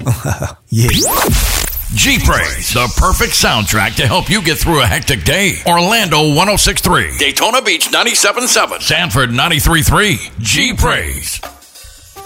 Yeah. G-Praise, the perfect soundtrack to help you get through a hectic day. Orlando 106.3, Daytona Beach 97.7, Sanford 93.3. G-Praise.